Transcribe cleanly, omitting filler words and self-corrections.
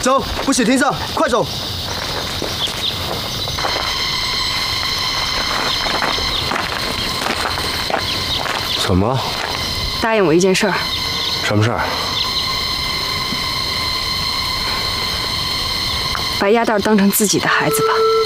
走，不许停下，快走！ 怎么了？ 答应我一件事儿。 什么事儿？ 把鸭蛋当成自己的孩子吧。